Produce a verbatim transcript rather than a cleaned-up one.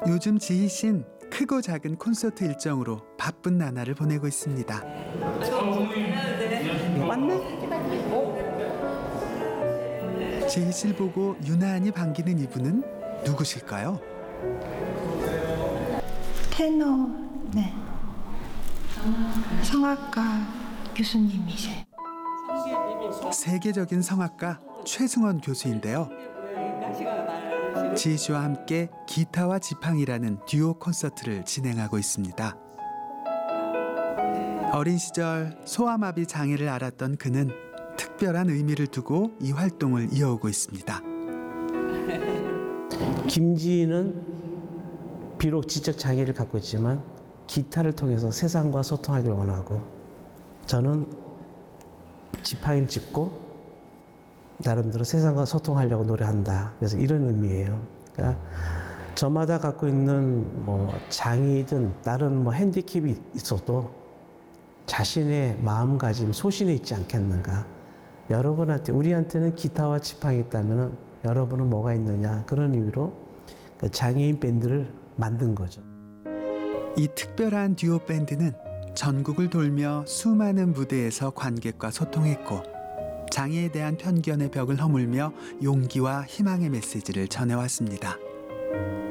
요즘 지희 씨는 크고 작은 콘서트 일정으로 바쁜 나날을 보내고 있습니다. 맞네? 지희 씨를 보고 유난히 반기는 이분은 누구실까요? 테너, 네. 성악가 교수님이세요. 세계적인 성악가 최승원 교수인데요. 지희 씨와 함께 기타와 지팡이라는 듀오 콘서트를 진행하고 있습니다. 어린 시절 소아마비 장애를 앓았던 그는 특별한 의미를 두고 이 활동을 이어오고 있습니다. 김지희는 비록 지적 장애를 갖고 있지만 기타를 통해서 세상과 소통하기를 원하고, 저는 지팡이를 짚고 나름대로 세상과 소통하려고 노래한다. 그래서 이런 의미예요. 그러니까 저마다 갖고 있는 뭐 장애든 다른 뭐 핸디캡이 있어도 자신의 마음가짐, 소신에 있지 않겠는가. 여러분한테, 우리한테는 기타와 지팡이 있다면 여러분은 뭐가 있느냐. 그런 의미로 장애인 밴드를 만든 거죠. 이 특별한 듀오 밴드는 전국을 돌며 수많은 무대에서 관객과 소통했고, 장애에 대한 편견의 벽을 허물며 용기와 희망의 메시지를 전해왔습니다.